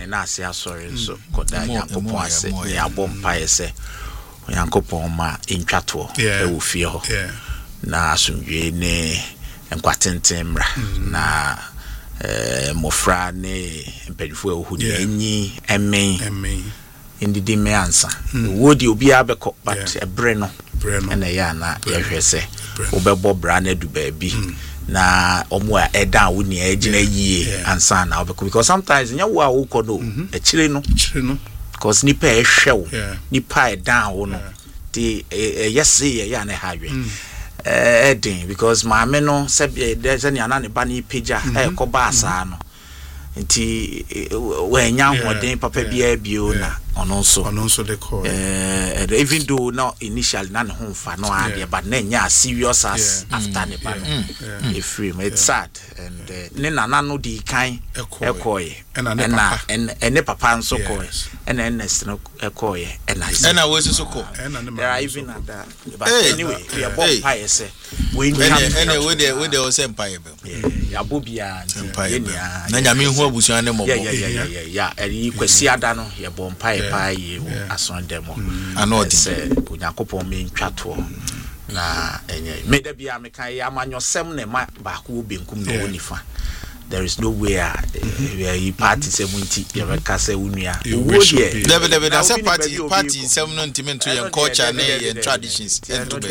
na ase asɔre nso koda Nyankopɔn ase ne abom pa yese Nyankopɔn ma entwato e wo fie ho na asomdwe ne enkwatentembra na mofra ne mpanyfo ehu de enyi emen indidi me ansa wodi obi abekɔ but ebre no na ya na yehwe se obɛbɔ bra na du baabi na omo a eda wo ne agina yie ansa na obekɔ because sometimes nya wo a wo kɔ no ekire no because nipa ehwe wo nipa eda wo no ti yes ya na hawe edin because maame no se there's any anane ba ni pagya ekɔ ba asa no nti wenya hoden papa bia bio na ono nso de call even though now initially na ho mfa no ade but na nya serious as after ne ba no e free it's sad and ne nana no di kan ekoye ene papa nso koye ene next no ekoye ena we so ko there are even that but anyway we are bomb pie say we de o say pie ya bobia na nyame hu abusuan ne mobo ya eri kwasi ada no ye bomb pie ye ason demo anodi se Onyankopon me ntwato na enye me da bia me kan ya amanyosem ne ma ba ko benkum no onifa there is no way you party 70 you ever say unua David I say party 70 to your culture and traditions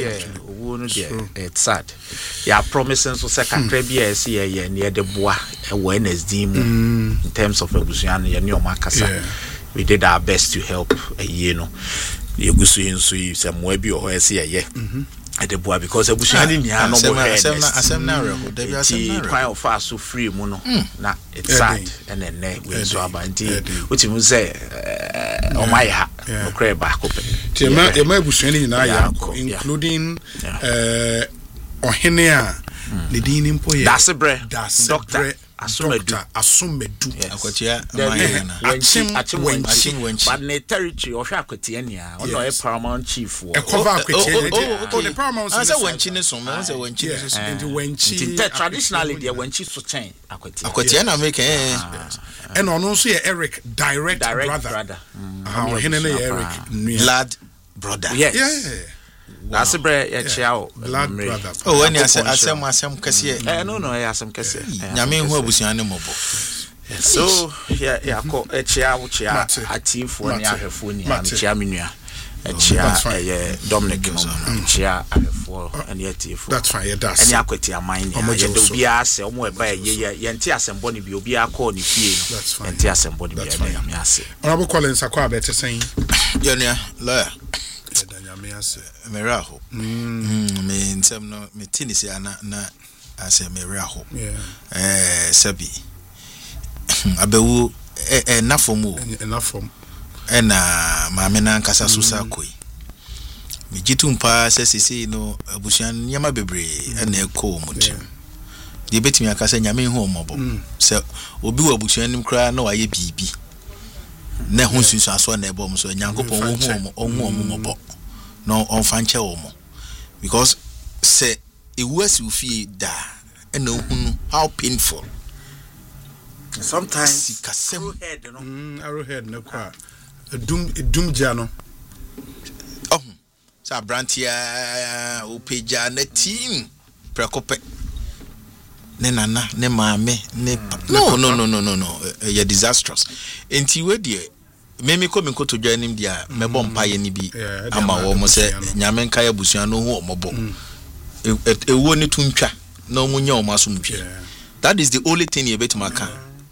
it's sad ya promising so secretary bia say ye near the boa awareness mu in terms of abusuan ye ne o makasa we did our best to help you know the abusuan so some way bi o say ye at the boy because abusuan ni no more asem na reho David asem na quite of far so free mu no na it's sad and then we so abanti wetin mu say o my ha no cry back up ti ma abusuan ni na ya including ohene a ne din ni mpo ye Dasebre doctor Asummedu akwatia wenchi but ne territory ohwa akwatia nia ono e paramount chief wo e cover akwatia the paramount say wenchi ne so say wenchi ne so into wenchi traditionally the wenchi so chain akwatia na make and ono so ye Eric direct brother hene ne Eric blood brother Dasebre ya chiao blood brother when you asem kase no asem kase nyame hu abusuan ne mobo so ya ko chiao chia atifo ne ahwefo ni chia menua chia Dominic no chia ahwefo ene atifo that's fine that's ene akwati aman ni ye do bia ase omo eba ye nti asembo ni bi obi akọ ni fie no nti asembo ni bi ya me ase Honorable Collins akwa betesen yonia lawyer me ase meraho me nsem no me tinisi ana na ase meraho sabi abewu nafomu nafom na maame na nkasa so sa koi me gitumpa sesisi no abusuan nyama bebre na ekọ mutim de betimi akasa nyame hu omobo se obi wa abusuan nim kra na waye bibi na hu sunsu aso na ebo so Nyankopon wo hu omobo no on fanche omo because say e was you feel da and how painful sometimes arrowhead no kwa dum jano sa brantia opeja na team prekope ne nana ne maame ne no ya disastrous enti we de memi ko to dwa nim dia mebo mpaye ni bi ama wo mo se nyame nka ya busuan no hu omobo ewo ni tuntwa na omunya o masomtwe that is the only thing you better maka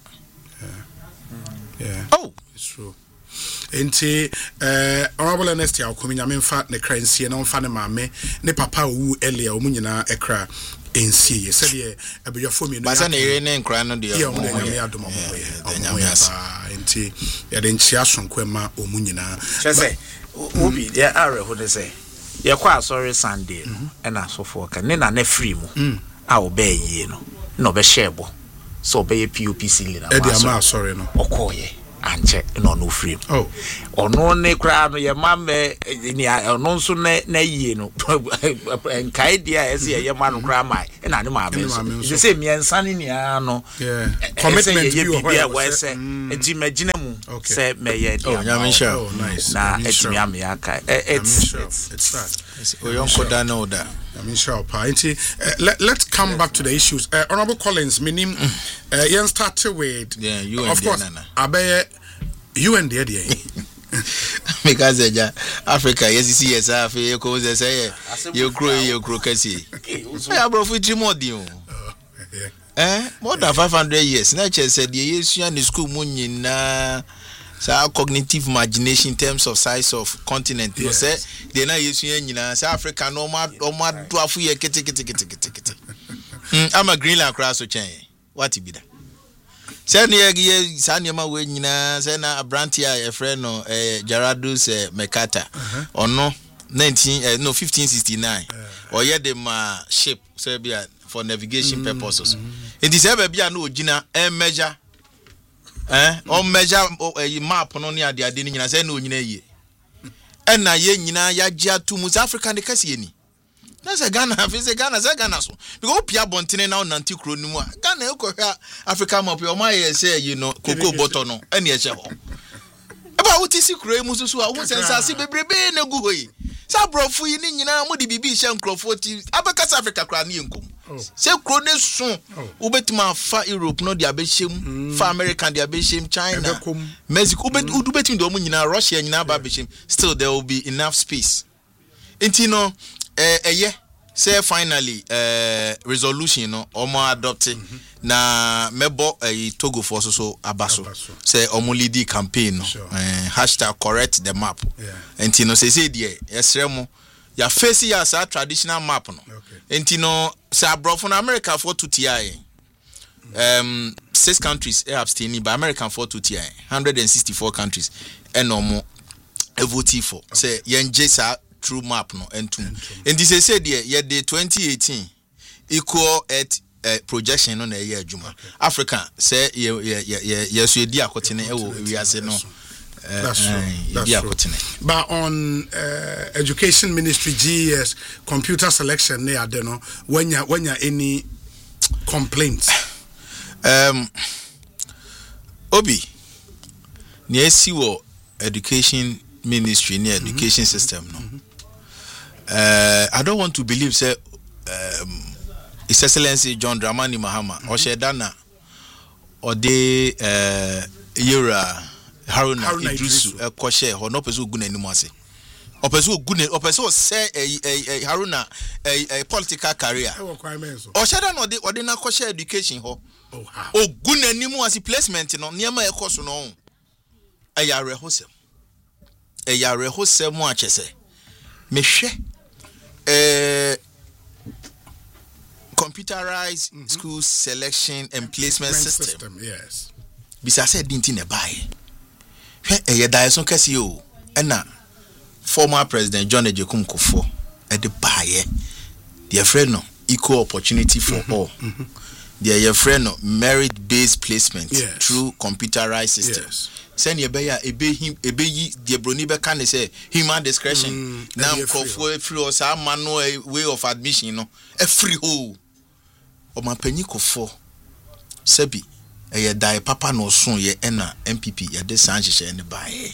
oh it's true enti honorable Ernest ya ko nyame mfa ne kransie na mfa ne maame ne papa wu elia omunyina ekra ensie said ye abiyafo mi no basa na ire ne nkra no de nyame adoma nyame asa enti ya de nchia sonko ma omunyina chese obi dey are who dey say ye kwa sorry Sunday na asofo ka ne na na free mu a obey ye no na obe share bo so obey POPC leader e dey ma sorry no okoye anche no no free ono ne kra no ye ma me ni ono nso na yie no enkai dia ese ye ma no kra mai na ne ma me so se mi ensane ni no commitment bi o wa se enti magina mu se me ye dia nice na etimi am ya kai it's that let's come back to the issues. Honorable Collins, minim yen started with of course abaye you and the because Africa yes afi ko say you grow kasi I bro for trimodi more than 500 years na che said the yesu in school mu nyina sa cognitive imagination in terms of size of continent you say they na yesu nyina say Africa no ma do afu ye kete I'm a Greenland cross so chen what be that say na ye sa niam we nyina say na abrantia e friend no Gerardus Mercator ono 1569 or ye dem ship say bia for navigation purposes it is ever bia no ogina measure on measure map no near the ade ni nyina say na onyina yie na ye nyina ya gia to mu Africa de kase ni na say Ghana say Ghana so because pia bontene na nanti kro ni mu a Ghana e ko hwa Africa map o ma ye say you know cocoa bottle no na ye che ho eba utisi kro mu susu a wo sensase bebrebe na gu hoyi sa brofu yi ni nyina mu di bibi hye nkrofo ti abeka South Africa kra na yenkom se kro ne so ubetima fa Europe no dia behiem fa American dia behiem China Mexico ubetim do mu nyina Russia nyina ba behiem still there will be enough space enti no say finally resolution no omo adopt na mebo Togo for so abaso say omo lead campaign no #correct the map enti no say die esremo ya face ya sa traditional map no enti no say abrofo na America for to TI 6 countries abstaining by American for to TI 164 countries enomo vote for say yenje sa true map no entum and this say there ye the 2018 equal at projection no na ye adwuma Africa say ye so edi akotene e wo wiase no that's true. But on education ministry GES computer selection ne ade no when ya any complaints obi ne esi wo education ministry near education system no I don't want to believe say His Excellency John Dramani Mahama or Shedana or de Yura Haruna Idrisu Koshe or no person good anymore say or person good say a Haruna a political career or Shedana or de na Koshe education ho oh good anymore as placement no near my course no a yare hosem a yare hosem mo achese me hwe computerized school selection and placement system. Yes. Bisa said dinti ne bae. Hwe daeson kase o. Na former president John Ejekum Kofo e de bae. Their friend no equal opportunity for all. Their friend no merit based placement through computerized system. Yes. Send your beya ebe yi the broni be can say human discretion now for free or some manual way of admission no a free hole o ma panyi kofo sabi e dai papa no so ye na MPP ye de san hye ne bae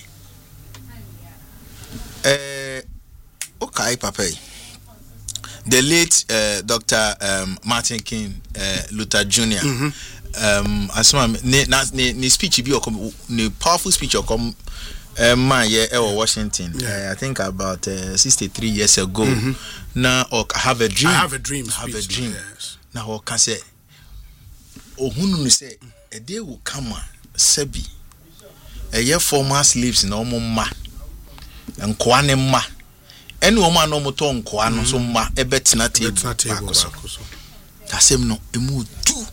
okay papa the late Dr. Martin King Luther Jr. Asma ne speech bi okom ne powerful speech okom man ye Washington I think about 63 years ago now I have a dream yes. Now can say ohunu say a day will come sebi a year former slaves no mo ma nkoa ne ma ene o ma no mo to nkoa no so ma ebetina table so tasem no emu du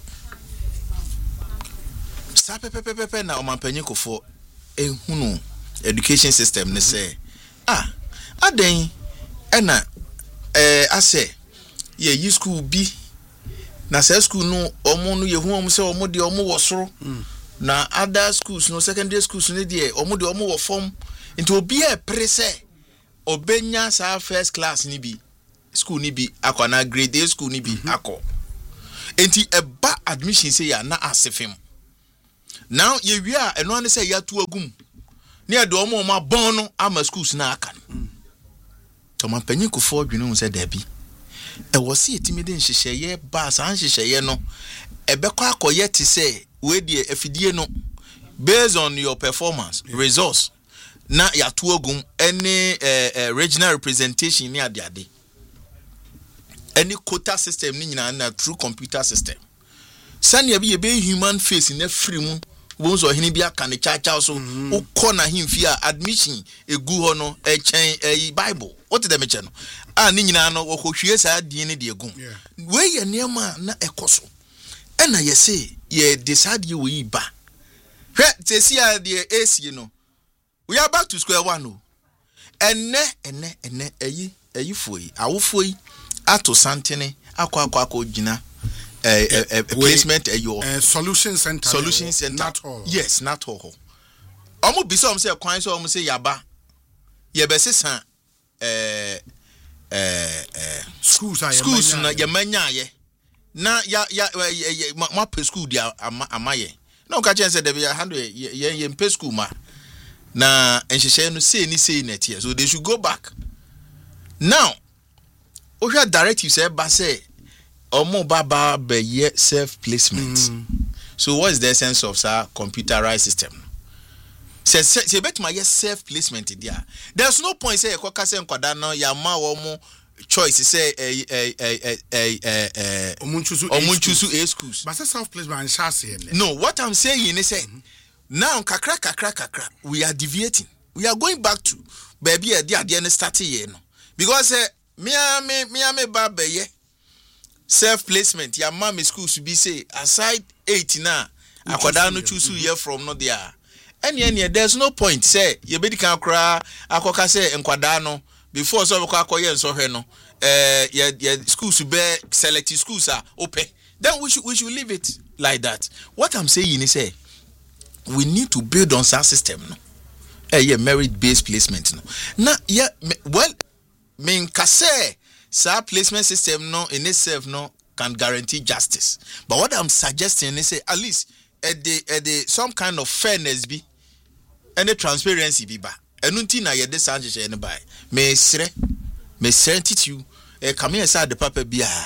pepe na omampanyi kofo ehunu education system ne say aden ena ase ye yi school bi na say school no omo no ye hu omo say omo de omo wo soro na other schools no secondary schools no dey omo wo form into obi e prese obenya sa first class ni bi school ni bi akwana grade A school ni bi akọ enti eba admission say ya na asefem now ye wi a eno an say ya tu agum na de omo ma bon no ama schools na aka to man panyin kofo adwene hu say da bi e wo se etimide nhyehyeye ba san nhyehyeye no ebekọ akoye ti say we die afidie no based on your performance results na ya tu agum any regional representation ni ade any quota system ni nyina na true computer system sani be be human face na free mu wonso hini bia ka ne chacha so ukọ na himfi a admission egu ho no echen bible what the meche no ni nyina no okohwie saa din ne de egum we ye niam na ekoso ena ye say ye decide we ba hwe tesi a de AC no we are back to square one no ene ayi foi awofoi ato santene akwa gina placement your solution center not all. Yes, not all. Omo bi so say kwan so omo say yaba ye be sesan schools na ye manya ye na ya ma pe school dia amaye na o ka chen say dey handle ye pe school ma na enhyehyɛ no say net here, so they should go back now. Oja directive say ba say omo baba be ye self placement. So what is the essence of computerized system? Say bet my self placement there. There's no point say ekoka say nkwada no ya ma wo mo choice say omunchusu A schools. But self placement and no, what I'm saying is say now kakra we are deviating. We are going back to baby e dey start here no. Because me baba ye self placement ya mama schools be say aside 8 na akwada no choose here from no there any there's no point say ye be kan kra akoka say enkwada no before so akoye nso hwe no ye schools be select schools are open, then we should leave it like that. What I'm saying is say we need to build on that system no merit based placement no na well mean kase sa placement system no in itself no can guarantee justice, but what I'm suggesting is say at least at the some kind of fairness be and transparency be ba enunti na ye de sanjeje ne bai me sent you come here say the paper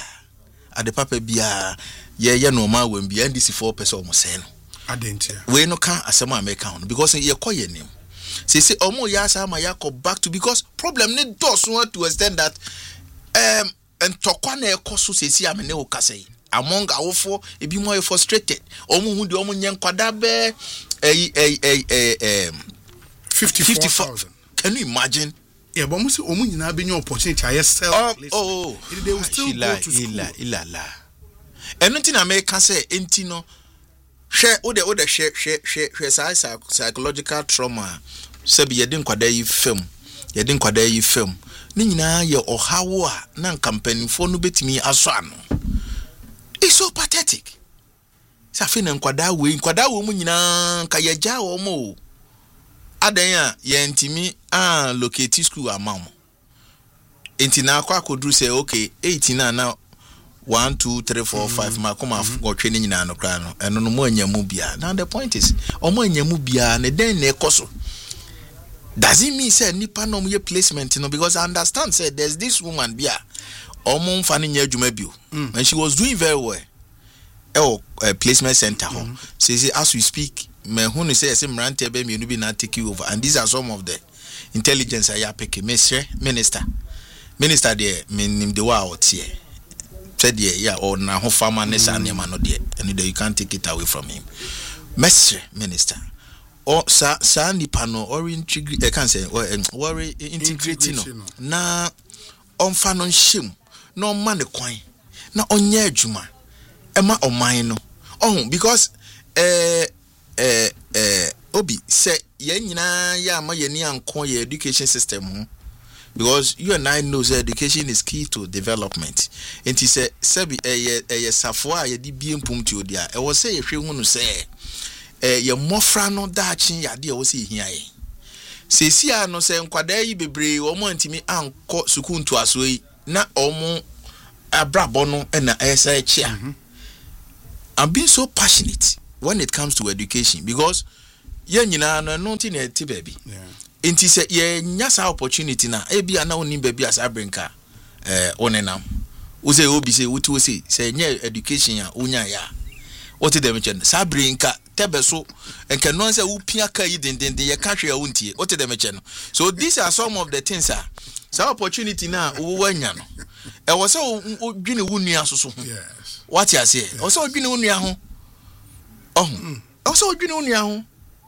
bia ye normal when be NDC 4% almost say no adentia we no can asema America because ye call your name say omo ya sa ma ya back to, because problem ne does want to extend that and tokwa na ekoso sesi amene o kasai among awofo ebi mo frustrated omo hu de omo nyen kwada be 54,000. Can you imagine? Yeah, but musi omo nyina be new opportunity I sell. They will still go to school. Ilala. Anything America say enti no share o share psychological trauma sabi yedin kwada yi film ni nyina ye ohawo a na campaign for no betimi aso ano. It's so pathetic. Safi na nkwada wo mu nyina ka ye ja wo mo adan a ye ntimi locate school amam enti na akwa kodru say okay 18 na 1 2 3 4 5 ma come go twene nyina no kra no eno no mo anyamu bia. Now the point is omo anyamu bia ne den na ekoso. Does it mean say nipa no ye placement no? Because I understand say there's this woman bia omo mfani nya adwuma bio and she was doing very well placement center say as we speak me who say mrante be me no be na take you over, and these are some of the intelligence I ya pick minister there menim the wa out here said yeah or na ho farmer ne sa ne ma no there, and you can't take it away from him. Minister or sa nipa no or integrate can say worry integrating no na onfa no nhim no man the kwan na onye adwuma ema oman no because obi say ye nyina ya ma ye ni ankon ye education system, because you and I know that education is key to development. And he said sebi safo a ye di bi empum ti odia e wo say ye hwe hu no say ye mofra no dachi ya de wo se hia ye sesia no se nkwada yi bebre wo mo antimi anko suku nto aso yi na omo abrabo no na esa chia. I'm being so passionate when it comes to education because ye nyina no no tin e ti baby. Enti se ye nyasa opportunity na e bia na oni baby as abrenka onenam wo say obi say wuti wo say nye education ya onya ya what dem chen sabrenka tebeso enka no say wo pia ka yi dendende ye ka hwe ya wontie what dem chen. So these are some of the things so opportunity na wo wanya no e wo say odwene wo nua so ho. Yes, what you say wo say odwene wo nua ho wo say odwene wo nua ho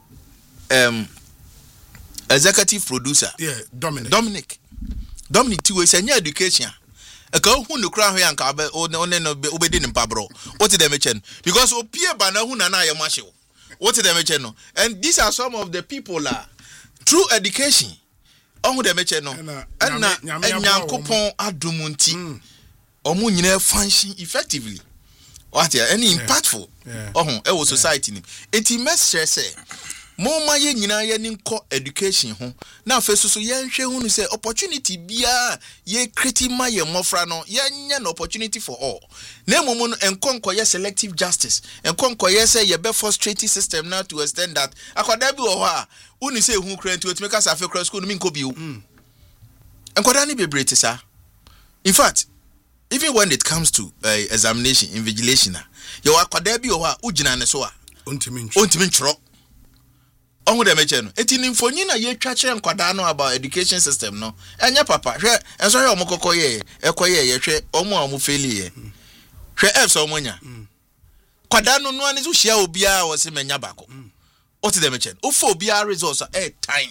executive producer Dominic tiwe say nya education aka hu no kra ho yanka one no obedi ne mpabro what dem chen because opie ba na hu na na ayemache what dem chen no. And these are some of the people through education ohu dem chen no na nyankopon adumunti omu nyina function effectively what any impactful ohu e wo society ni enti message say Moma ye nyina ye ninko education ho na afeso so ye nhwe hu no say opportunity bia ye create ma ye mofra no ye nya no opportunity for all na momo no enkonko ye selective justice enkonko ye say ye be frustrating system now to extend that akwada bi wo ho a uni say hu kra nti otime kasa afi kra school no mi nko bi o enkwada ni bebrete sa. In fact, even when it comes to examination invigilation ye akwada bi wo ho a ugina ne so a ontimi nchro Ongu de mecheno eti ni mfonyi na ye twa kire nkwada no about education system no enya papa hwe enso hwe omukoko ye ekoye ye hwe omu feli ye hwe efso omunya kwada no no ani so hia obi a wo se menya bako oti de mecheno ofo obi a results time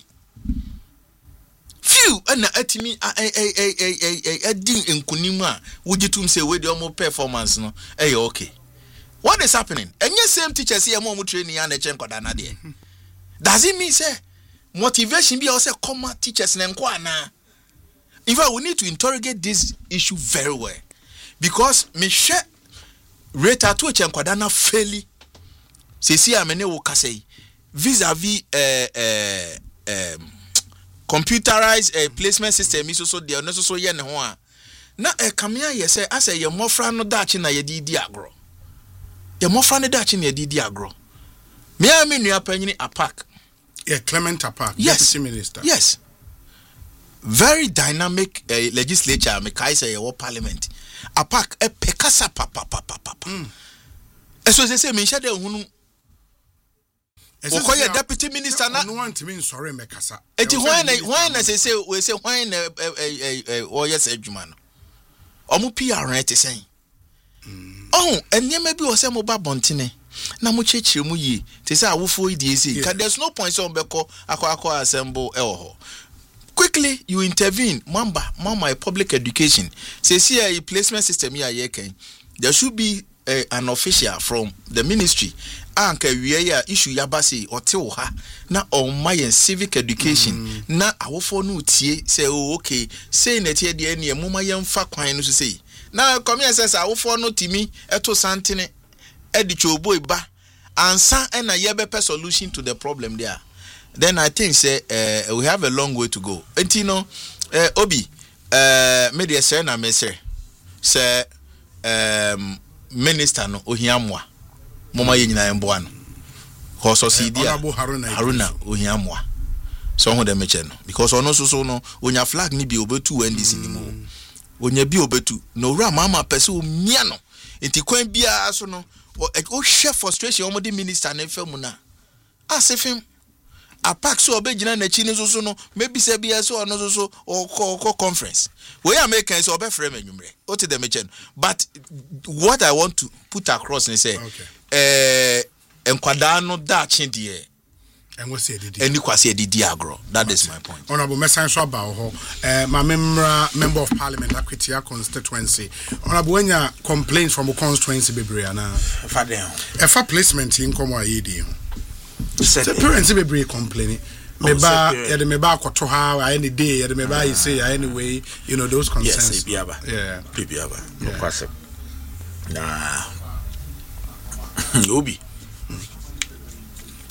few na atimi adin enkunimu a wugitum se we de omu performance no okay. What is happening? Enye same teachers here mo training ya na eche nkwada na de. Does it mean say motivation be also common teachers na nko ana? In fact, we need to interrogate this issue very well because me share rate at which nkwada na fairly se si amene wo kase vis-a-vis computerized placement system is also there no so ye ne ho a na kamia ye say ase ye mofra no dachi na ye di agro ye mofra no dachi na ye di agro me am nua panyini apak Clement Apak, yes. Deputy Minister. Yes. Very dynamic legislature, me kai say your parliament. Apak e pekasa papa. So they say me shade hunu. Okoye deputy minister na no want me sorry me kasa. Eti why na say we say why na o yes adwuma no. Omo PR na te say. Enye bi o say mo ba bontene. Na mo chechire mu yi te say awofo idie say there's no point so mbeko akwa assemble ho. Quickly you intervene mama public education say see a placement system here ken there should be an official from the ministry anka wiye ya issue yaba say ote wo ha na on my civic education na awofo no tie say okay say na tie de ne mama yemfa kwan no so say na come here say awofo no timi eto santene edicho boy ba ansa na yebe solution to the problem there. Then I think say we have a long way to go. Entino obi media say na me say minister no ohiamwa moma ye nyina embo ano hoso sidia Haruna ohiamwa so ho de meche no because ono so no onya flag ni bi obetu NDC ni mo onya bi obetu no ra mama pese o mia no enti kwan bia so no o chef frustration omo de minister na fam na asefim Apak so obegina na chi ni so no maybe say bia so ono so o conference we American so obe frame anwumre o te dem chen. But what I want to put across and say enkwada no da chi de and we say any kwase didi agro. That is my point. Honorable Mesan so ba ho my member of parliament Akwetia constituency. Honorable wenya complaints from the constituency bebre na fa den efa placement in komo ayedi the parents be complaining meba yede meba akoto ha any day yede meba you say anyway you know those concerns. Yes, biaba no kwase na obi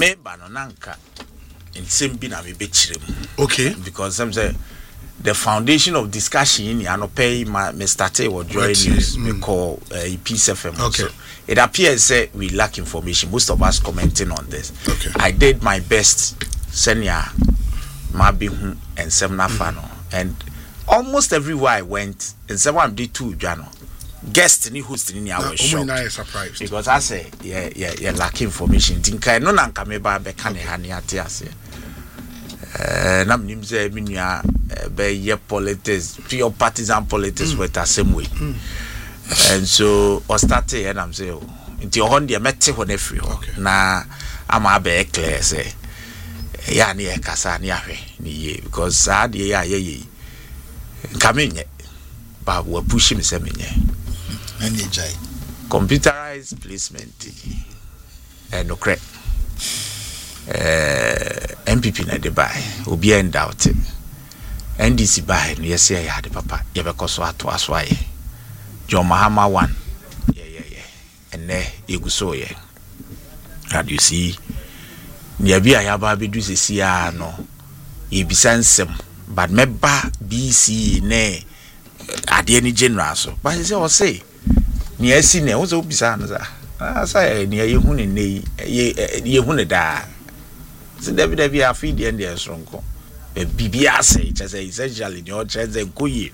me bano nanka in simbi na me bechirem. Okay. Because some say the foundation of discussion in Anope me started or join news we call Peace FM. Okay. So it appears we lack information. Most of us commenting on this. Okay. I did my best. Senior Mabihu and Semna Fano. And almost everywhere I went, and someone did too, Jano. Guest ni host ni I was shocked. Surprised. Because I say, yeah, lack information. Tinka no nanka meba be kane hani ate ase. Nam nimze minya be ye politics, pure partisan politics with the same way. And so I started and I'm saying, into your hand, you met it on every na I'm be clear say. Ya ni kasa ni ahwe ni ye because sad ye ye kamenye ba we push me se menye and ye jai computerized placement no cre MPP na de buy obi end doubt NDC buy no yes ya de papa ye be koso ato aso aye John Mahama 1 ye enne yeguso ye and you see nia bia ya ba bedu sesia no e bisansem but meba BC ne ade ni general so but say o say nia si ne wo so bisa no sa say nia ye hu ne ye hu ne da se David bia feed the end sonko bibia say just essentially the o cheze koye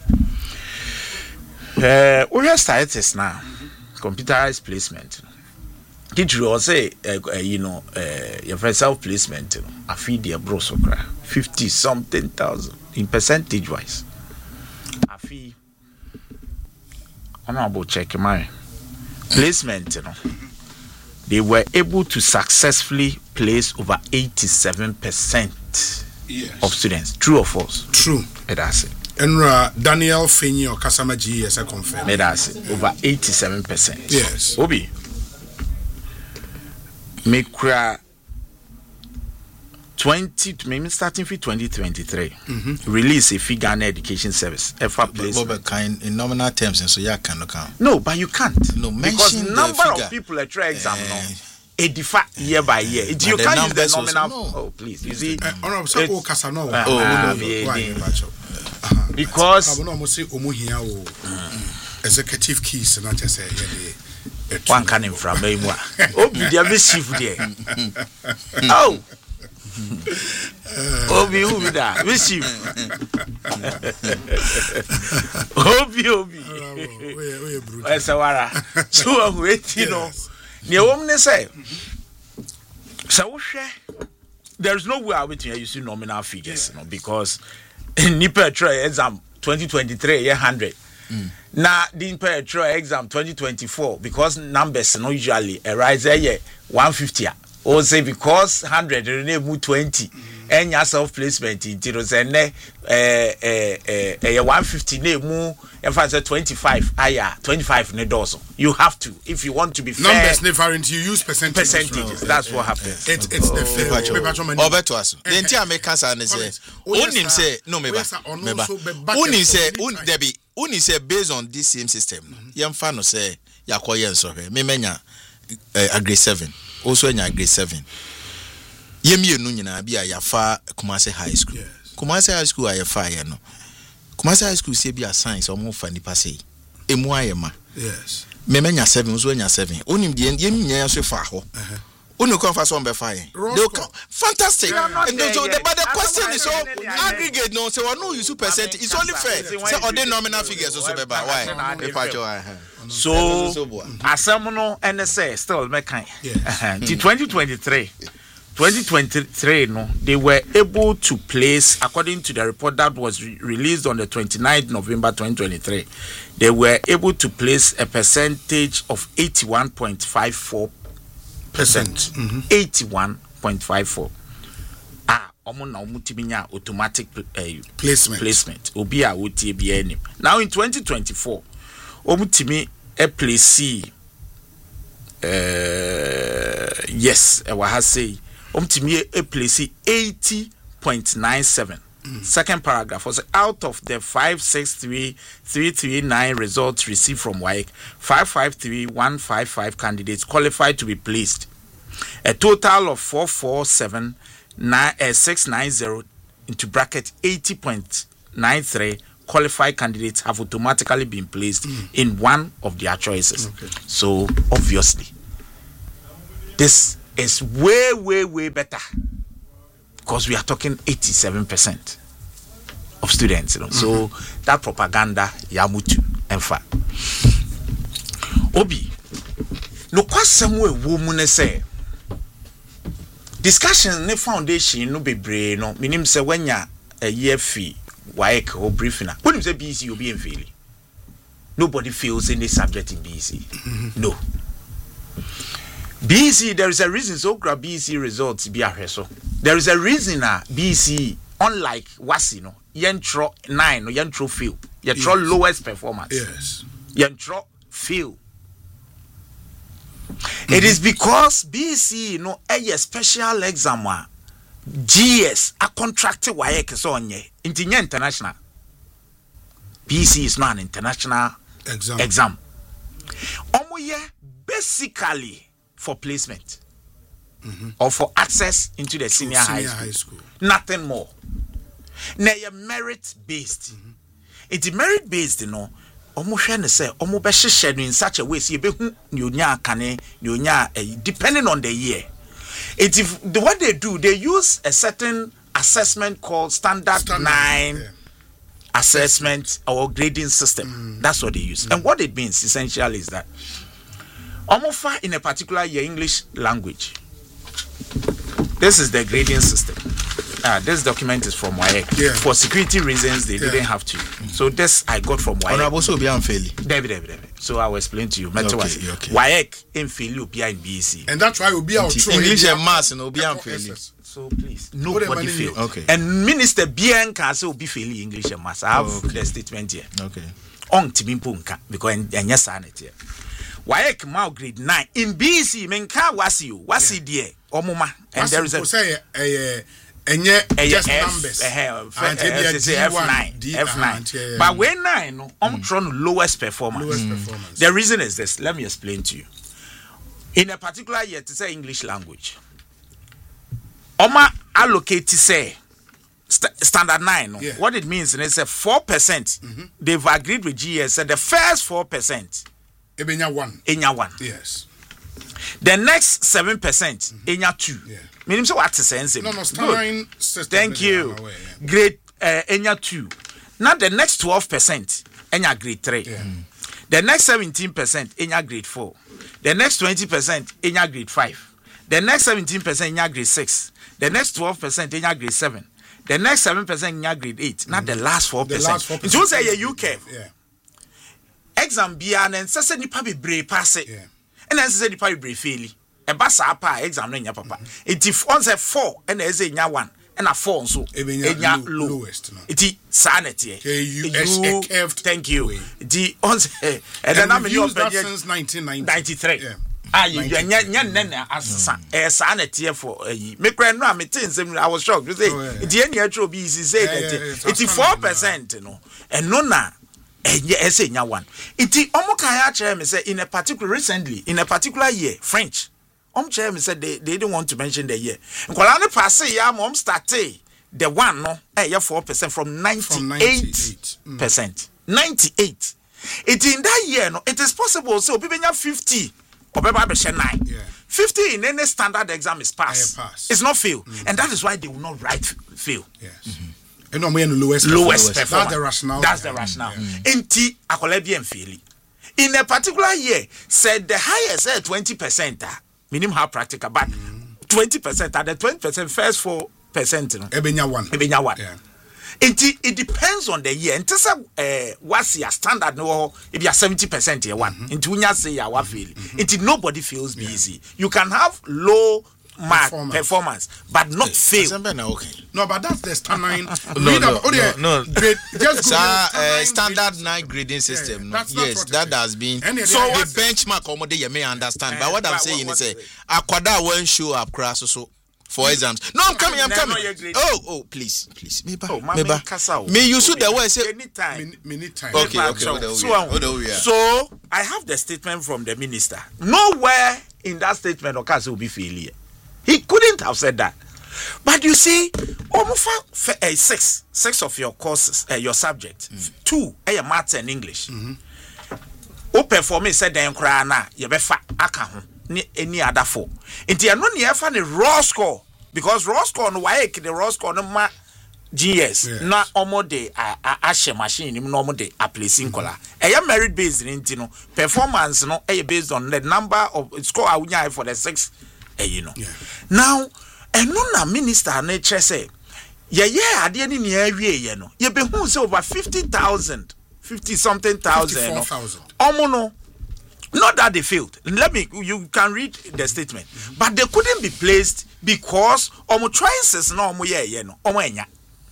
we start this now computerized placement. Did you say, your first self placement? I feed the bros 50 something thousand in percentage wise. I feel honorable check my placement. They were able to successfully place over 87% of students. True or false? True. That's it. And Daniel Fini or Kasama G, yes, I confirm. That's it. Over 87%. Yes. Obi. Make 20 maybe starting for 2023 release a figure on education service but kind in nominal terms and so you can count. No, but you can't. No, because number of people at try exam no 85 year by year. You can't use the nominal. No. Oh please, you see. Because executive keys and I just say one can in from me. Oh, the mischief there. Oh. Obi da mischief. Obi. Esawara. So waiting no. Near woman say. So there's no way I will tell you see nominal figures, because Nipa try exam 2023 100. Now the Nipa exam 2024 because numbers no usually arise 150. Or say because 100 rename 20 and your self placement in zeros and 150 name if I say 25 25 nedoso. You have to if you want to be fair. Numbers never into you use percentages. That's what happens. It's the fair. Obeto aso. The entire makers are say onim say no meba. Onim say debi onim say based on this same system. Yemfa no say yakoye nsohwe. Me menya grade 7. Also in grade 7. Yemi enu nyina bia yafa Kumasi High School. Yes. Kumasi High School ayafa ye no. Kumasi High School say bia science omo fa nipa sei. Emu ayema. Yes. Me menya 7 also nya 7. Onim de yemi nya so fa ho. Onu kon fa so on be fa ye. Fantastic. And so but the question is so aggregate no say no use percent. It's only fair. Say other nominal figures also be ba why? So asamono NSA still make kind. 2023 no they were able to place, according to the report that was released on the 29th November 2023, they were able to place a percentage of 81.54%. 81.54. Omuna omutiminya automatic placement. Obi a wotie bi anim. Now in 2024 omutimi place yes I was say omutimi place 80.97. Second paragraph was out of the 563,339 results received from WAEC, 553,155 candidates qualified to be placed. A total of 447,690 into bracket 80.93 qualified candidates have automatically been placed in one of their choices. Okay. So obviously, this is way better because we are talking 87% of students. So that propaganda, yamutu, in fact. Obi, no question we woman say. Discussion ne foundation no bebre no minim say wanya a year fee WAEC or briefing. When you say BC you'll be in failing. Nobody feels any subject in BC. No. BC there is a reason so grab BC results be a so. There is a reason BC unlike WASI no yentro 9 no yentro fail. Yentro lowest performance. Yes. Yentro fail. It is because BC a special exam GS a contracted WAEC so onye intinya international. BC is not an international exam. Omoye basically for placement or for access into the senior high school. Nothing more. Now you're merit based. It's merit based, omo hwe ne say omo be hye no in such a way say be hu ni onya akane ni onya depending on the year. What they do, they use a certain assessment called standard 9 assessment or grading system. That's what they use. And what it means essentially is that omofa in a particular year English language. This is the grading system. This document is from WAEC. For security reasons, they didn't have to. So this I got from WAEC. David. So I will explain to you. WAEC in failure in BC. And that's why we'll be out English and maths and be unfairly. So please, nobody fail. Okay. And Minister Bien can say will be failing English and maths. I have the statement here. Okay. On Timimpunka because and yes, here. WAEC now grade 9 in BC. Menka wasi dear omuma. And there is a and yet just numbers F9 but when 9 I'm trying lowest performance. The reason is this, let me explain to you. In a particular year to say English language Oma allocate to say standard 9 what it means is a 4% they've agreed with GS and the first 4% Enya 1 yes. The next 7% Enya 2 meaning so what sense no thank you grade Enya 2 now the next 12% Enya grade 3 the next 17% Enya grade 4 the next 20% Enya grade 5 the next 17% Enya grade 6 the next 12% Enya grade 7 the next 7% Enya grade 8 not the last 4%. It was a UK exam bia and say nipa bebre pass it and then say nipa bebre fail e ba sa pa exam no nya papa it if on say 4 and there say nya 1 and a 4 so nya lowest no it sanity thank you the on say and then I'm used that since 1993 nya asa sanity for me kra no am tin say I was shocked you say the any actual be say that it's 4% no and no na say nya 1 iti omo kan ya kire me say in a particular recently in a particular year French kire me say they didn't want to mention the year nkola ne pass ya mom started the one no 4% from 98%. 98 it in that year no it is possible so people nya 50 or be 9 50 in any standard exam is pass. It's not fail and that is why they will not write fail. Yes. And no lowest performance. That's the rationale. Inti akolebi and faili. In a particular year, said the highest 20%. Minimum how practical, but 20% at the 20% first 4%. Ebenya 1. Yeah. It depends on the year. And what's your standard? No, if you are 70% year 1. Into unya say you are fail. Until nobody feels busy. You can have low performance but not fail. No, but that's the standard 9 standard 9 grading system. Yes, that has been so the benchmark you may understand. But what I'm saying is Akwada won't show up class so for exams. No, I'm coming. Oh, please. Meba. Me you should the way say anytime. Okay. So I have the statement from the minister. Nowhere in that statement Okase will be failure. He couldn't have said that. But you see, almost 6 of your courses, your subject, 2 are maths and English. O performance said then cry na you be fa aka ni any other 4. Inti ya no ni efa ni raw score because raw score no why the raw score no ma GS na omo de a machine ni no omo de a placing color. Eya merit based inti no performance no based on the number of score awunya for the 6 you know. Now eno na minister na che say ye ade ni na awie ye no ye be hu say over 50,000 50 something thousand no. Not that they failed. You can read the statement. But they couldn't be placed because choices no enya.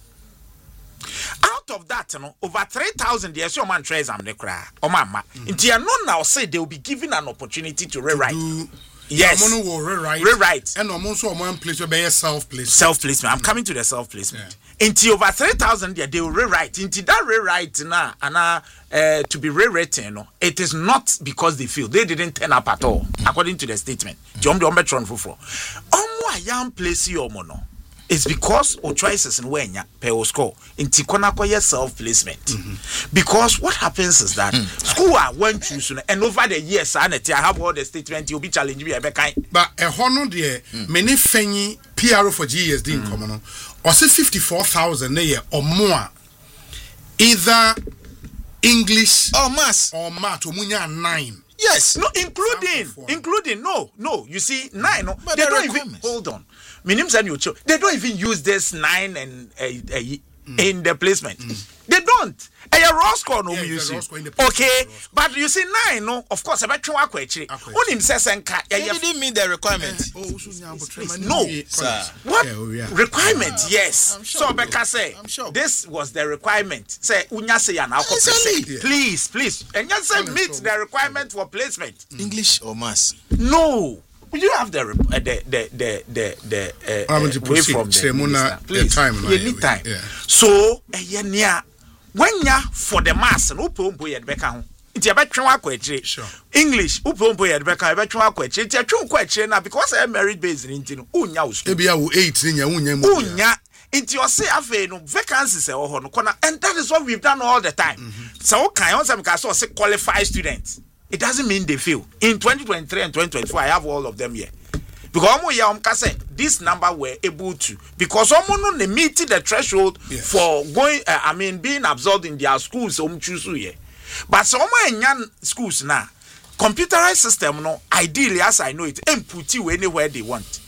Out of that, over 3,000 years your man tries am the cry. Inti no now say they will be given an opportunity to rewrite. Yes. Rewrite. And also place self-placement. Self-placement. I'm coming to the self-placement. Into over 3,000 they will rewrite. Into that rewrite now and to be rewritten, it is not because they feel they didn't turn up at all, according to the statement. Jom de ometron fufro. Omo ayam place your mono. It's because of choices in wenya per score into konakoye self-placement. Because what happens is that school went through and over the years I have all the statement you'll be challenging me but a honor there many fenny PRO for GSD in common or say 54,000 a year or more either English or math or 9. Yes, no, including no. You see, 9. No, but they don't even hold on. They don't even use this 9 and in the placement. They don't. A raw score no use. Okay, but you see 9. No, of course. About you Unim says and you didn't mean the requirement. No, what requirement? Yes. So Becca say this was the requirement. Say unya say an please, and you say meet the requirement for placement. English or maths? No. You have the way from the time. You need time. So when ya for the mass no pompo ye beka ho nti abetwe akwa akire English upompo ye beka abetwe akwa akire nti atwe akwa akire na because I merit based nti no unya wo school ebia wo 8 nya unya mu unya nti o say afa no vacancies e ho no kona and that is what we've done all the time. So can on some can say qualified students, it doesn't mean they fail. In 2023 and 2024 I have all of them here. Because this number were able to because someone no meet the threshold for going being absorbed in their schools but some schools now computerized system no ideally as I know it input you anywhere they want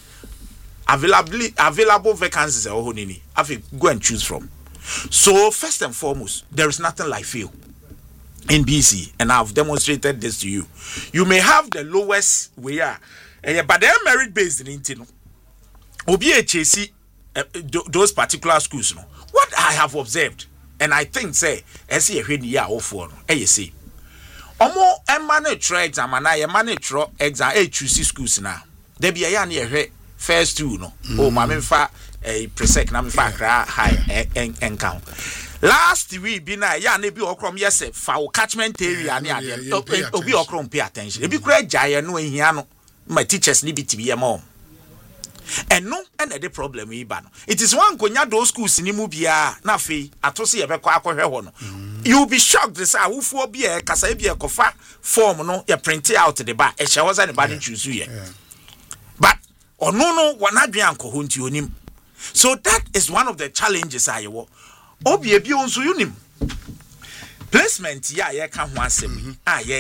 available vacancies go and choose from. So first and foremost there is nothing like fail in BC and I've demonstrated this to you. You may have the lowest but they're merit based in Intino. Obi HAC those particular schools no. What I have observed, and I think say as you hear for you see. Omo manage exam and I manage exam HUC schools now. There be a near first 2 no. Oh my a presec na me fa high encounter. Last week be na ya na bi okrom yes for catchment area ne ade obi okrom pay attention. Ebi kura jaye no ehia no. My teachers need to be a mom. And no, and the problem it is one konya those schools in Mubia, Nafi, Atosi Ebequaco. You'll be shocked this I will for be a Casabia Kofa form no, you print it out to the bar, and she was anybody choose you. But or no, one Adrianco Huntunim. So that is one of the challenges I will. Obi a on sunim. Placement, yeah, can't want some.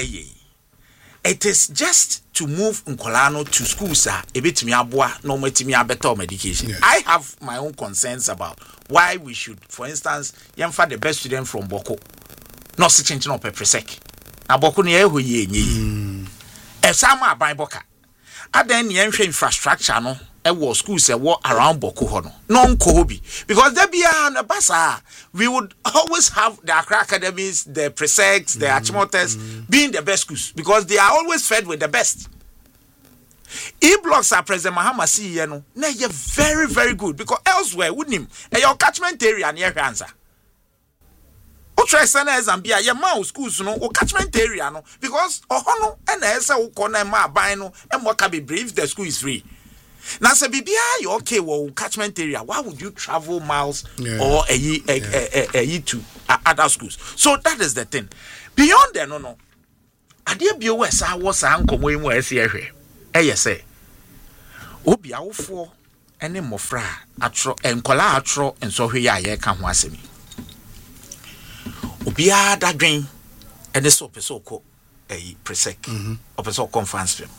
It is just to move Nkolano to school, sir. A bit me abwa, no metimi better medication. I have my own concerns about why we should, for instance, yamfa the best student from Boko, not such no peppersec. Na Boko ni ehu ye nyi. E sama aban boka. Aden ni infrastructure no. Ewo schools around Boko Hono. Non Kohobi. Because there be a basa. We would always have the Accra Academies, the Presecs, the Achimotes being the best schools. Because they are always fed with the best. E-blocks are President Mahama see no. They're very, very good. Because elsewhere, wouldn't him? And your catchment area near answer. o try sana Zambia ye ma schools no o catchment area no because ohono na ese wo ko na ma ban no e mo ka be brief the school is free. Now say bibia you okay well catchment area, why would you travel miles or to other schools? So that is the thing. Beyond that no ade bi o esa wo sa nkomo emu ese ehwe say obi awofo ene mofra atro enkola atro enso hwe ya ye ka ho asemi obi ada dwen ene so peso ko presec opeso conference film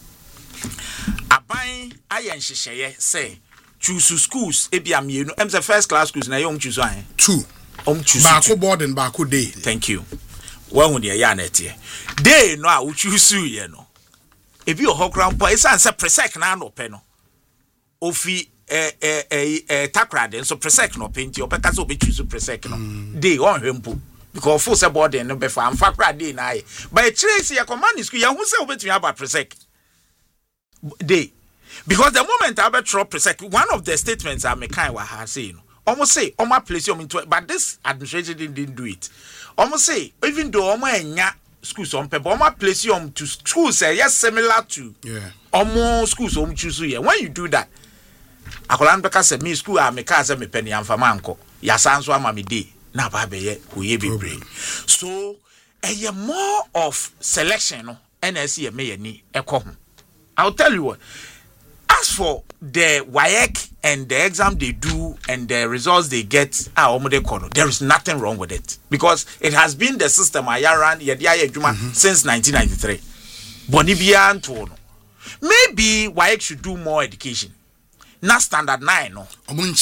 aban ayen hyehyeye say choose schools ebia mienu emse first class schools na yom choose an two choose baako boarding baako day. Thank you. One with the ya na tie day no a wo choose ye no ebi ohokran po esan se presec na no pe no ofi takrade so presec no pe nti opeka se obi choose presec no day on hwempo because full say boarding no be fa amfa krade na aye but trace ye command school ye hu se obetumi aba presec day because the moment I bet drop presec one of the statements I make kind wa ha say no almost say almost place you into but this administration didn't do it almost say even though enya schools on paper almost place you to schools say yes similar to almost schools on choose here when you do that akolan beka say me school a me ka say me penny amfa manko ya sanso ama me day na ba be ye oye bebre so more of selection no NSC me ni ekọ ho. I'll tell you what. As for the WAEC and the exam they do and the results they get, there is nothing wrong with it because it has been the system since 1993. Maybe WAEC should do more education. Not standard 9 no.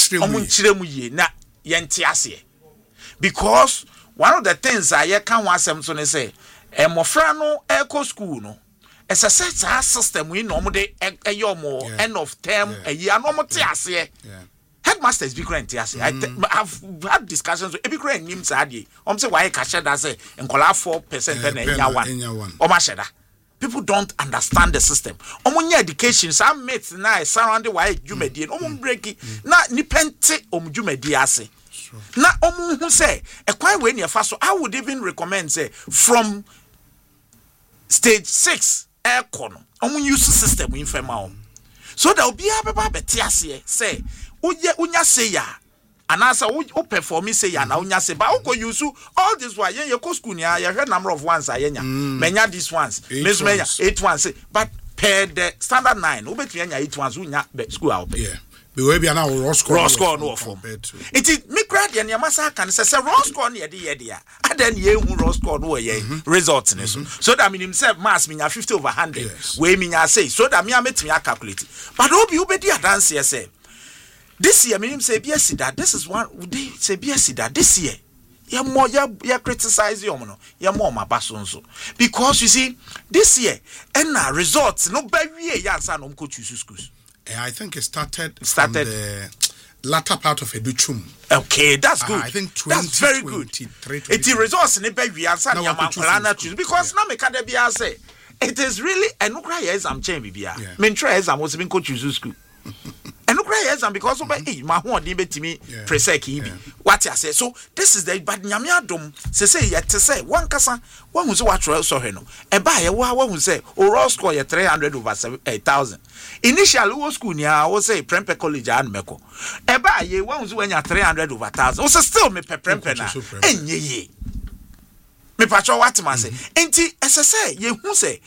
Because one of the things I can want them to say, Mofrano eco school no. It's a set system we normally end of term a year normal tiase. Headmasters be grand tiase. I've had discussions with every grand names adi. Say why cashier does say and call 4% and one. Omasheda. People don't understand the system. Education, some mates now surrounded why you made it. Break it. Not nipente jumediase. Now who say a quite when you're fast. So I would even recommend say from stage 6. Use system in Fema. So there will be a betiasie say, Unya say ya, and answer who perform say ya now, Unya say, but I'll use all this why your coscunia, you heard number of ones I many these ones, Miss Maya, 8 ones, but per the standard 9, who bet 8 ones, Unya school out. Yeah. We be now raw score no form. It is me grad and Yamasa can say raw score near the idea. And then you raw score no results. So that mean himself mass mean 50 over 100. We mean I say so that me I met me calculate. But hope you be the dance here say. This year mean say yes that this is one they say yes that this year. Ya more ya criticize you no. Ya more my basonso. Because you see this year and results no by ya answer no coach schools. I think it started from the latter part of Educhum. Okay, that's good. I think that's very good. It results in a baby answer because now me can be say it is really a no cry exam change bibia. Men try exam was been coach school. And no cry exam because of my home debate me presec what I say. So this is the bad nyamiadom say yet to say one kasa one who's what so no. E ba ye one who say or score 300 over 8,000. Initial school near was say Prempeh College and Meko. E ba ye one who's when you 300 over 1,000. Also still me Prempeh na. Enye. Me patcho what man say. Enti say ye hu say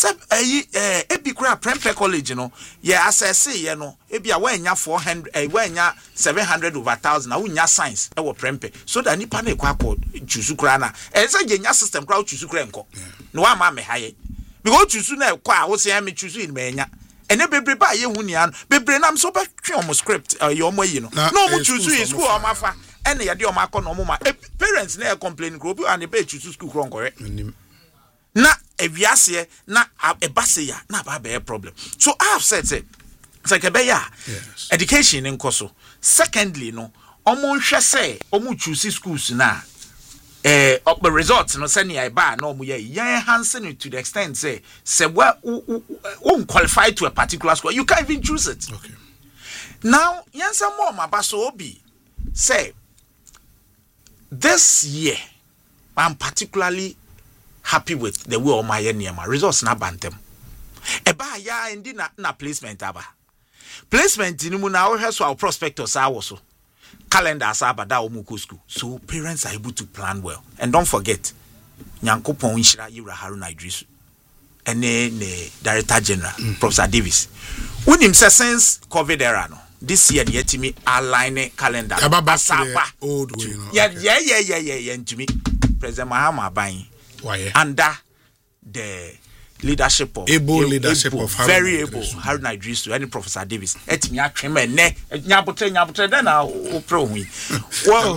ebi kura Prempeh College no ye assess ye no ebi a wanya 400 wanya 700 over 1,000 na unya science e wo Prempeh so that nipa na ekwa chusu kura na say ye nya system kura chusu kura nko no wa ma me haye because chusu na ekwa a wo say me chusu in me nya ene bebre ba ye hu nia bebre nam so ba twe om script ye om yi no no mo chusu in school om afa ene ye de om akọ no mo ma parents na complain group and e be chusu school kura nko na ewiase na ebase ya na ba be problem. So I have said say education in koso. Secondly no omo hwe say omo choose schools na up the results no say near ba na omo ye enhancing to the extent say won't qualify to a particular school, you can't even choose it. Okay. Now yansa more mabaso obi say this year I'm particularly happy with the way all my niema results na bantem. Eba ya indi na placement aba. Placement in na we so our prospectus so. Calendar aba da omuko school. So parents are able to plan well. And don't forget, Nyankopon Inshira Yura Haruna Idrisu. And ne Director General, Professor Davis. When him since COVID era no. This year the yetimi align calendar. Old way, yeah. To me, President Mahama buying under the leadership of very able Haruna Idrisu and Professor Davis. Etimi atweme ne nyabotre den na opro hu. Well,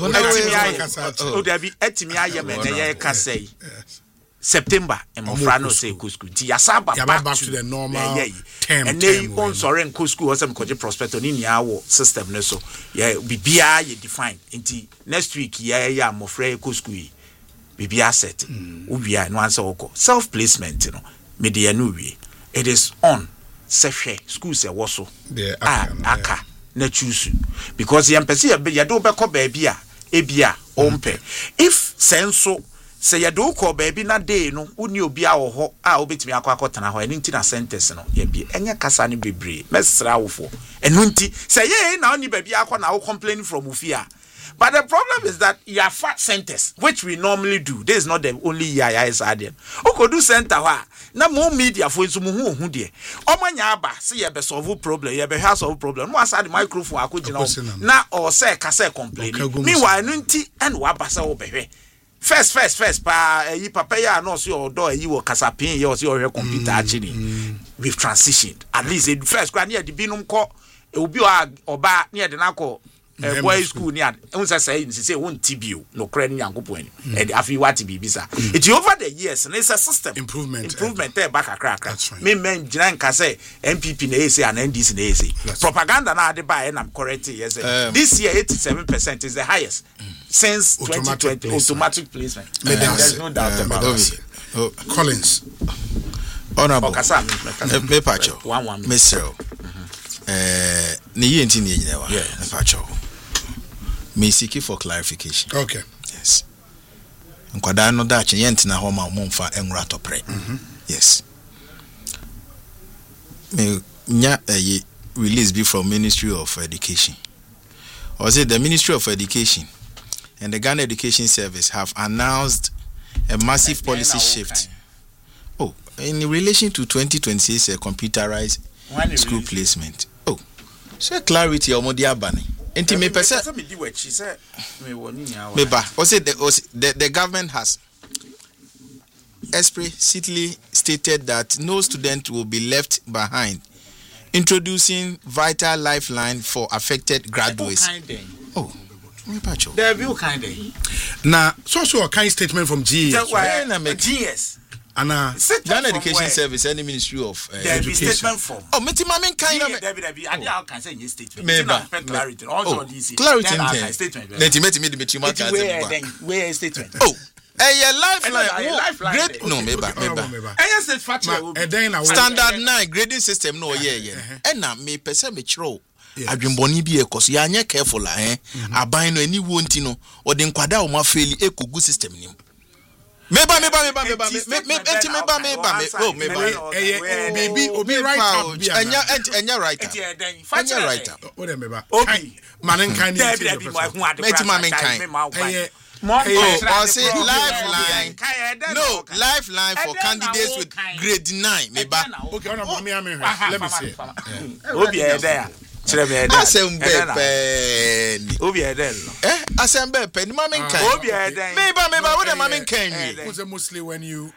etimi ayeme ne ye ka say. September and Mofrano say Kusku. Tiasaba back to the normal term. And they on sorry and Kusku was some project prospect on in our system. So yeah, BBI you define. Inti next week yeah Mofre Kusku BBI set. Ubia no answer oko. Self placement, media nuwi. It is on Sefhe school se waso. Aka na choose because yampesi ya do beko baby ebia ompe. If senso say ya do ko baby na day no uni obi a wo ho a obetimi akwa ho eni nti na sentence no ya bi enye kasa ne bebre mesra wofo enu nti say ye na oni baby akwa na wo complain from ufia. But the problem is that you are fat centers, which we normally do. This is not the only year is added. Oko do center wa na more media for insu hu hu de. Omanya aba say ye be solve problem, ye be solve problem. No aside the microphone akogina na or say kase complain. Meanwhile nunti and wa ba say wo behwe. First pa yi papa ya no so your door yi wo kasapin ye so your computer actually. We've transitioned. At least the first grad near the binum ko e obi oba near the nako boy school near unsa say won tibio no kra ni yankopon ani e afi what bibisa it over the years and it's a system improvement there back akra me men gina nka say MPP na say and NDC na say propaganda na ade ba na correct yes this year 87% is the highest since 2020 automatic placement. There's no doubt about it. Collins honorable me pacho Mr. Ni yenti ni nyewa me pacho me seek for clarification. Okay. Yes. Nkwada no da che yenti na ho ma momfa enwura topre. Yes. Me nya release be from Ministry of Education. Or say the Ministry of Education and the Ghana Education Service have announced a massive policy shift. Oh, in relation to 2026 computerized school placement. Oh, so clarity omodia bani. Enti me pese the government has explicitly stated that no student will be left behind, introducing vital lifeline for affected graduates. Oh, there view kind now so kind statement from GS. And Ghana Education Service and the Ministry of Education. Statement form. Oh, me kind of. I can say your statement. Clarity. Also this. Clarity. Statement. Where statement? Oh. Lifeline. Grade no, meba. Standard 9 grading system no and na me pese me chiro. Adwemboni bi ekoso ya anya careful aban no ani wonti no ode nkwada o ma fail ekogu system nim. Meba. Baby, obi right up. Anya right up. Anya right up. What meba? Obi. Manen kind. Say lifeline. No, lifeline for candidates with grade 9. Meba. Okay, let me see. Obi there. Asembe pen mama nkan meba what mama nkan who's mostly when you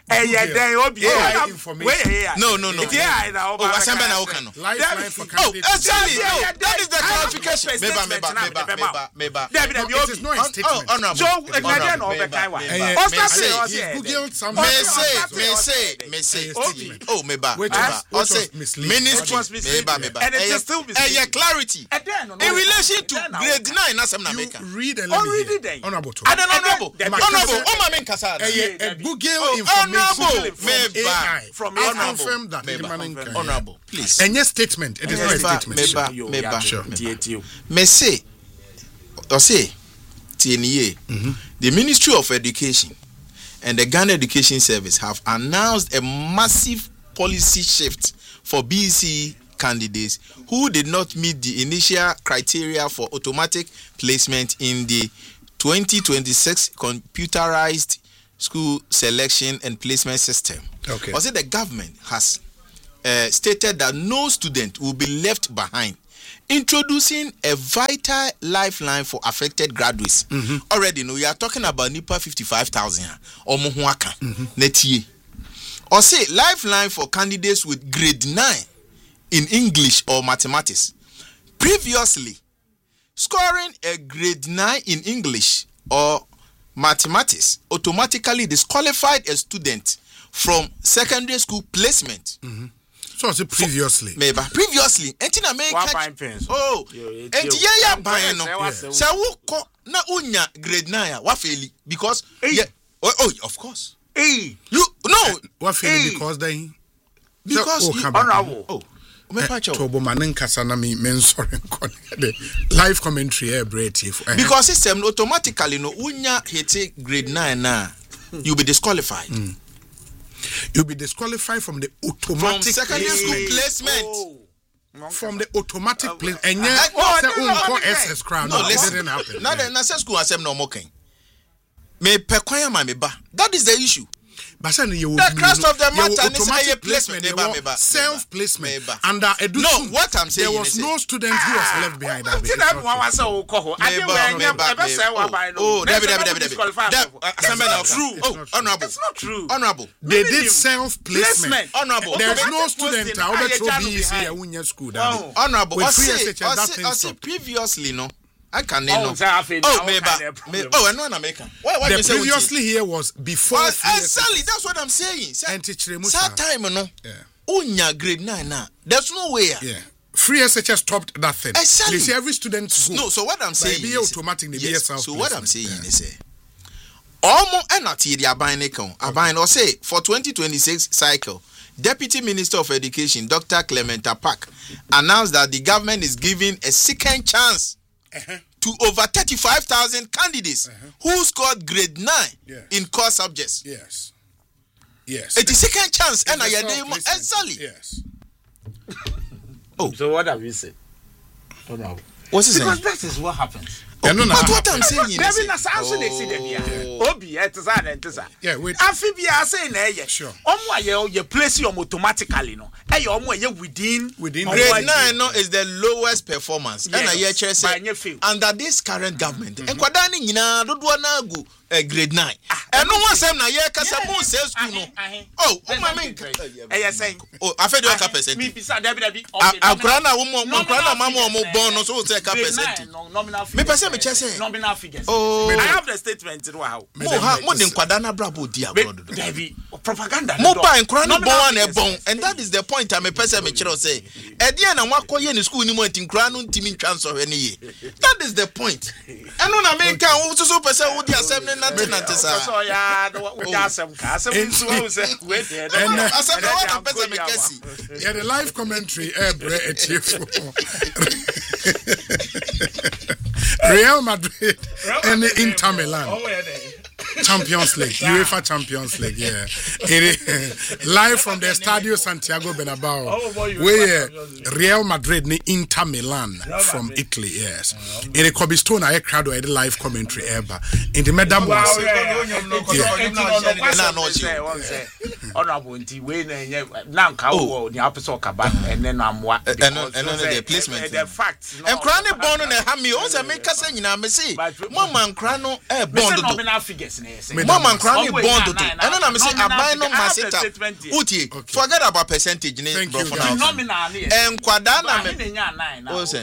no asembe na oka no lifeline for candidates that is the clarification meba it is not a statement honorable me say oh meba ministry meba and it is still clarity in relation to grade 9 as I'm not making. Read and let me hear. Honorable. Honorable. Oh, my man Kasada. Google information from I confirm that. Honorable, please. And your statement. It is not a statement. Meba. Me say, the Ministry of Education and the Ghana Education Service have announced a massive policy shift for BEC candidates who did not meet the initial criteria for automatic placement in the 2026 computerized school selection and placement system. Okay. Also, the government has stated that no student will be left behind, introducing a vital lifeline for affected graduates. Already, we are talking about NIPA 55,000 or Mohuaka Netie. Or say lifeline for candidates with grade 9 in English or mathematics. Previously, scoring a grade 9 in English or mathematics automatically disqualified a student from secondary school placement. So I say previously. Maybe previously. Entina make oh, enti ya ban no. Say wo ko na unya grade 9 wa faili because yeah, oh, of course. You no, wa faili because then honorable. Oh. Tobo manen kasa na me sorry the live commentary because system automatically no unya hit grade 9 na you'll be disqualified. You'll be disqualified from the automatic from secondary school placement. From the automatic placement. And yeah, SS crown. No, listen. Didn't happen. Now the school has no more king. Me pekwaya ma me ba. That is the issue. But the crest of the matter is a placement, self-placement. And no, what I'm saying there was no student who was left behind. Honorable. It's not true. Honorable. They did self-placement. Honorable. There's no student out school. Honorable. I say previously, no. I can't know. I know American. Why the previously here was before. Exactly, that's what I'm saying. That time, no. Unya grade 9 now. There's no way. Yeah. Free SHS stopped that thing. Exactly. They say every student go. No, so what I'm saying is automatic. Yes, so what I'm saying is almost anati the abine or say for 2026 cycle. Deputy Minister of Education Dr. Clementa Park announced that the government is giving a second chance to over 35,000 candidates who scored grade 9 in core subjects. Yes. Yes. It's a second chance. And I exactly. Yes. So what have you said? What's he saying? Because that is what happens. But what I'm saying is yeah, wait. Amphibia saying sure. You place your automatically no. Within grade 9 no is the lowest performance. Yes. Under this current government. And kwadani nyina dodo na gu grade 9. And no one say na ye kasa mo say school no. Oh, mama saying. Oh, afedi o ka percent. Me bisa David. Akura na wo mo akura na mama mo born no so say ka percent. Me person me chese. Nominal figures. Oh, I have the statement wow. Mo de nkwada na brabo di abroad. David, propaganda. Mo ba nkura no born na bon, and that is the point I me person me kire say. E dia na wakoye ni school ni mo nkura no ntimi ntwa nso hwe ne ye. That is the point. Eno na me kan wo so person wo di asem ne nante sa. So ya wo da asem ka asem nso wo say wait there. And asem na what person me kesi. Yeah, the live commentary Real Madrid and Inter Milan. Champions League, UEFA Champions League, yeah. It is live from the Estadio Santiago Bernabeu. Where Real Madrid ni Inter Milan from Italy, yes. In the Cobblestone, I crowd where the live commentary ever. In the Madam was. Honorable Nti we na nka wo the episode kaba and then amwa the placement the facts and crane born na ha me o say make kasa nyina me say mama nkra no e bond do nominal figures na mama nkra no bond do and na me say aban no masita utie forget about percentage ni bro for now nominal enkwada na me